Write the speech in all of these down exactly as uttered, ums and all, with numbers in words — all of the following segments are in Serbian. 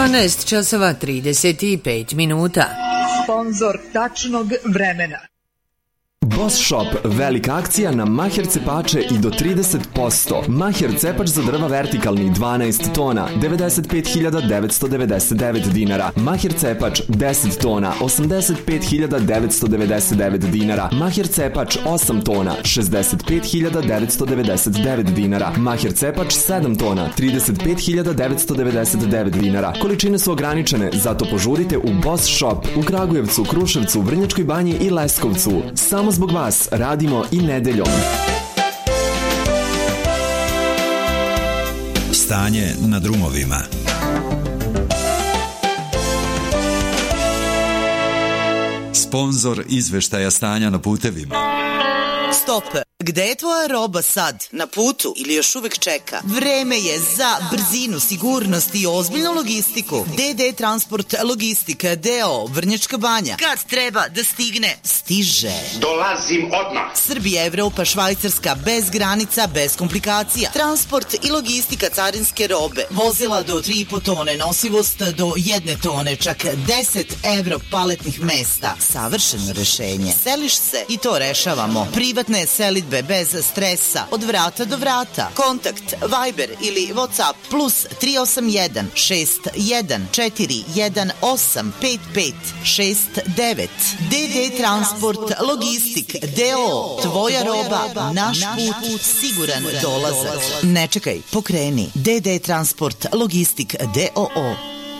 dvanaest časova trideset pet minuta. Sponzor tačnog vremena. Boss Shop, velika akcija na Maher cepače i do trideset posto. Maher cepač za drva vertikalni dvanaest tona, devedeset pet hiljada devetsto devedeset devet dinara. Maher cepač deset tona, osamdeset pet hiljada devetsto devedeset devet dinara. Maher cepač osam tona, šezdeset pet hiljada devetsto devedeset devet dinara. Maher cepač sedam tona, trideset pet hiljada devetsto devedeset devet dinara. Količine su ograničene, zato požurite u Boss Shop u Kragujevcu, Kruševcu, Vrnjačkoj Banji i Leskovcu. Samo zbog vas radimo i nedeljom. Stanje na drumovima. Sponzor izveštaja stanja na putevima. Stop! Gde je tvoja roba sad? Na putu ili još uvek čeka? Vreme je za brzinu, sigurnost i ozbiljnu logistiku. D D Transport Logistika D O Vrnjačka Banja. Kad treba da stigne, stiže. Dolazim odmah. Srbija, Evropa, Švajcarska, bez granica, bez komplikacija. Transport i logistika carinske robe. Vozila do tri i po tone, nosivost do jedne tone, čak deset evro paletnih mesta. Savršeno rešenje. Seliš se i to rešavamo. Privatne selidbe bez stresa, od vrata do vrata. Kontakt Viber ili WhatsApp plus tri osam jedan šest jedan četiri jedan osam pet pet šest devet. D D Transport Logistik D O. Tvoja roba, naš put, siguran dolazak. Ne čekaj, pokreni. D D Transport Logistik D O O.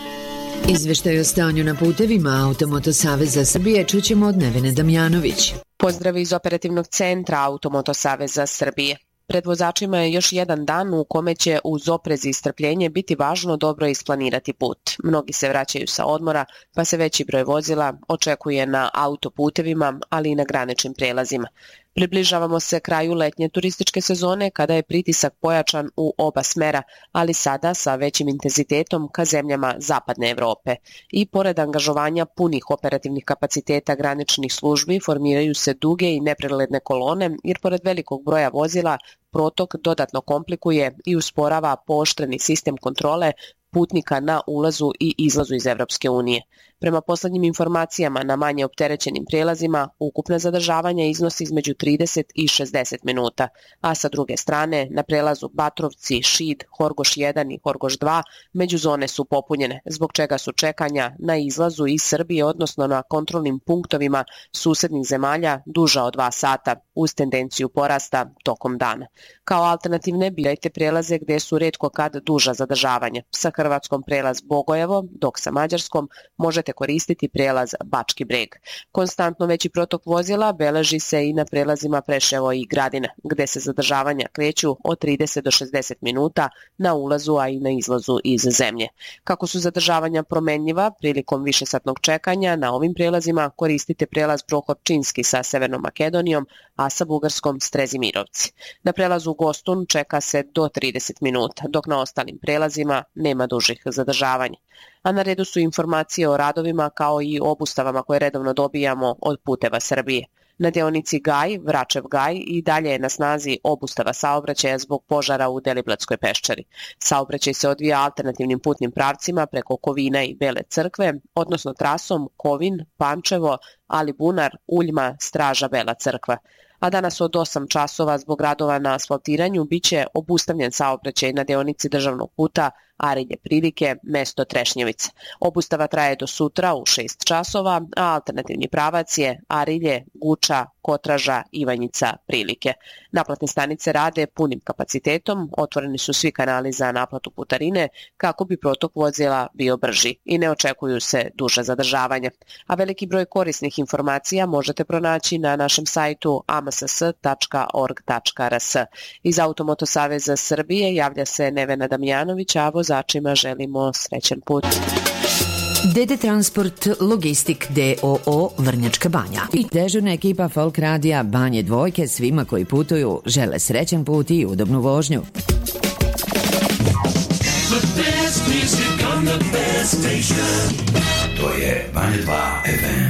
Izveštaj o stanju na putevima Automoto Saveza Srbije čućemo od Nevene Damjanović. Pozdrav iz operativnog centra Automoto Saveza Srbije. Pred vozačima je još jedan dan u kome će uz oprez i strpljenje biti važno dobro isplanirati put. Mnogi se vraćaju sa odmora, pa se veći broj vozila očekuje na autoputevima, ali i na graničnim prelazima. Približavamo se kraju letnje turističke sezone kada je pritisak pojačan u oba smera, ali sada sa većim intenzitetom ka zemljama zapadne Evrope. I pored angažovanja punih operativnih kapaciteta graničnih službi formiraju se duge i nepregledne kolone, jer pored velikog broja vozila protok dodatno komplikuje i usporava pooštreni sistem kontrole putnika na ulazu i izlazu iz Evropske unije. Prema poslednjim informacijama na manje opterećenim prijelazima ukupna zadržavanja iznosi između trideset i šezdeset minuta, a sa druge strane na prelazu Batrovci, Šid, Horgoš jedan i Horgoš dva međuzone su popunjene, zbog čega su čekanja na izlazu iz Srbije, odnosno na kontrolnim punktovima susednih zemalja duža od dva sata, uz tendenciju porasta tokom dana. Kao alternativne birajte prelaze gde su retko kad duža zadržavanja. Sa Hrvatskom prelaz Bogojevo, dok sa Mađarskom možete koristiti prelaz Bački Breg. Konstantno veći protok vozila beleži se i na prelazima Preševo i Gradina, gde se zadržavanja kreću od trideset do šezdeset minuta na ulazu, a i na izlazu iz zemlje. Kako su zadržavanja promenljiva, prilikom višesatnog čekanja na ovim prelazima koristite prelaz Prohorčinski sa Severnom Makedonijom, a sa Bugarskom Strezimirovci. Na prelazu Gostun čeka se do trideset minuta, dok na ostalim prelazima nema dužih zadržavanja. A na redu su informacije o radovima kao i obustavama koje redovno dobijamo od Puteva Srbije. Na deonici Gaj, Vračev Gaj i dalje je na snazi obustava saobraćaja zbog požara u Deliblatskoj peščari. Saobraćaj se odvija alternativnim putnim pravcima preko Kovina i Bele Crkve, odnosno trasom Kovin, Pančevo, Alibunar, Uljma, Straža, Bela Crkva. A danas od osam časova zbog radova na asfaltiranju biće obustavljen saobraćaj na deonici državnog puta Arilje Prilike, mesto Trešnjevica. Obustava traje do sutra u šest časova, a alternativni pravac je Arilje, Guča, Kotraža, Ivanjica, Prilike. Naplatne stanice rade punim kapacitetom, otvoreni su svi kanali za naplatu putarine kako bi protok vozila bio brži i ne očekuju se duže zadržavanja. A veliki broj korisnih informacija možete pronaći na našem sajtu a m s s tačka org tačka r s. Iz Automoto Saveza Srbije javlja se Nevena Damjanović, a vozačima želimo srećan put. D D Transport Logistik D O O Vrnjačka Banja i dežurna ekipa Folk Radija Banje Dvojke svima koji putuju žele srećan put i udobnu vožnju. To je Banje dva F M.